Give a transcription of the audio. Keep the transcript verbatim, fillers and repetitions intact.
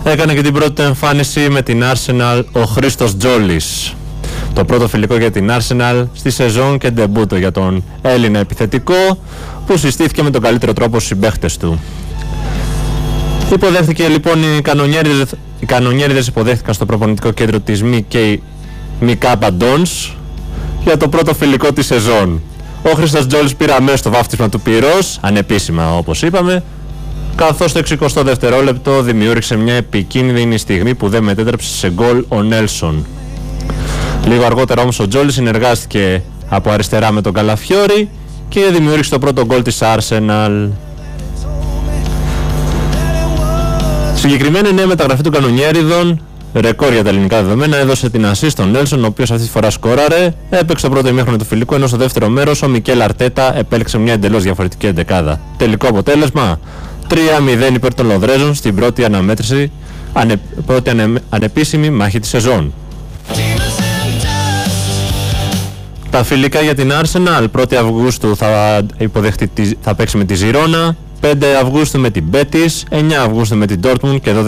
έκανε και την πρώτη του εμφάνιση με την Arsenal ο Χρήστος Τζόλης. Το πρώτο φιλικό για την Arsenal στη σεζόν και ντεμπούτο για τον Έλληνα επιθετικό που συστήθηκε με τον καλύτερο τρόπο στους συμπαίχτες του. Υποδέχθηκε λοιπόν οι κανονιέριδες, οι κανονιέριδες υποδέχτηκαν στο προπονητικό κέντρο της Μικάπα Ντόνς για το πρώτο φιλικό της σεζόν. Ο Χρήστος Τζόλης πήρε αμέσως το βάφτισμα του πυρός, ανεπίσημα όπως είπαμε, καθώς το εξηκοστό δευτερόλεπτο δημιούργησε μια επικίνδυνη στιγμή που δεν μετέτρεψε σε γκολ ο Νέλσον. Λίγο αργότερα όμως ο Τζόλης συνεργάστηκε από αριστερά με τον Καλαφιόρη και δημιούργησε το πρώτο γκολ της Arsenal. Συγκεκριμένη νέα μεταγραφή των κανονιέριδων, ρεκόρ για τα ελληνικά δεδομένα, έδωσε την ασίστ στον Νέλσον, ο οποίος αυτή τη φορά σκόραρε, έπαιξε το πρώτο ημίχρονο του φιλικού, ενώ στο δεύτερο μέρος ο Μικέλ Αρτέτα επέλεξε μια εντελώς διαφορετική εντεκάδα. Τελικό αποτέλεσμα τρία μηδέν υπέρ των Λονδρέζων στην πρώτη αναμέτρηση, ανε, πρώτη ανε, ανεπίσημη μάχη της σεζόν. Τα φιλικά για την Arsenal, πρώτη Αυγούστου θα, υποδεχτεί, θα παίξει με τη Ζιρόνα, πέντε Αυγούστου με την Μπέτις, εννιά Αυγούστου με την Dortmund και